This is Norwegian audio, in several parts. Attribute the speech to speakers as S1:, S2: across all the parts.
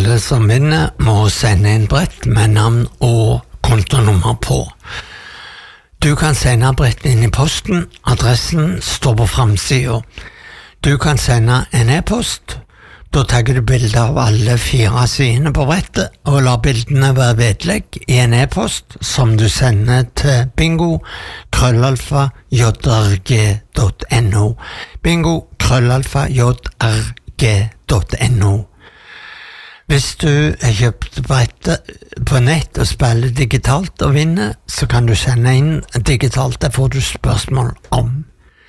S1: Alle som vinner må sende inn brett med navn og kontonummer på. Du kan sende brettene inn i posten, adressen står på framsiden. Du kan sende en e-post, da tagger du bilder av alle 4 sidene på brettet, og lar bildene være vedlegg i en e-post som du sender til bingo@jrg.no. bingo@jrg.no. Hvis du har kjøpt brettet på nett og spiller digitalt og vinner, så kan du sende inn digitalt, det får du spørsmål om.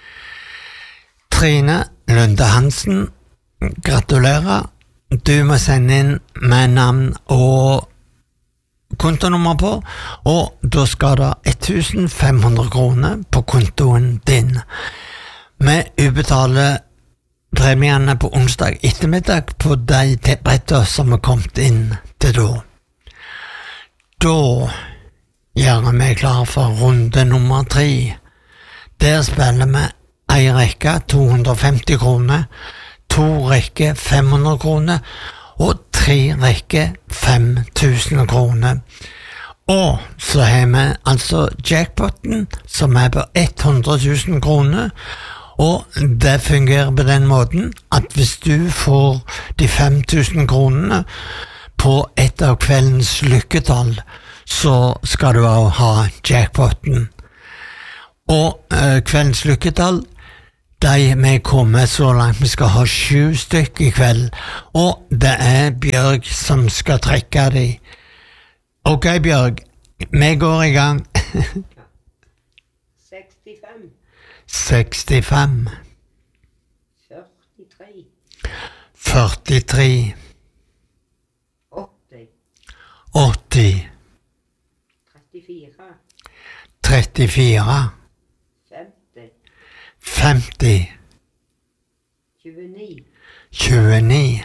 S1: Trine Lunde Hansen, gratulerer. Du må sende inn med navn og kontonummer på, og da skal det 1500 kroner på kontoen din. Vi utbetaler premiene på onsdag ettermiddag på de brettene som er kommet inn til da. Da gjør vi klar for runde nummer 3. Der spiller vi en rekke 250 kroner, 2 rekker 500 kroner og 3 rekker 5000 kroner. Og så har vi altså jackpotten som er på 100 000 kroner, og det fungerer på den måten at hvis du får de 5000 kronene på et av kveldens lykketall, så skal du også ha jackpotten. Og kveldens lykketall, de vi kommer så langt, vi skal ha 7 stykker i kveld, og det er Bjørg som skal trekke de. Ok, Bjørg, vi går i gang. 65 43 80 34 50 29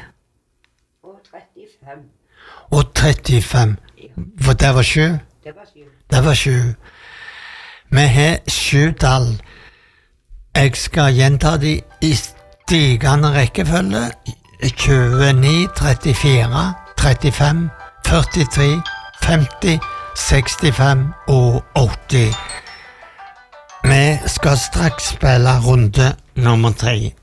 S1: og 35. For det var 7? Det var 7. Vi har 7 tall. Jeg skal gjenta de i stigende rekkefølge: 29, 34, 35, 43, 50, 65 og 80. Vi skal straks spille runde nummer 3.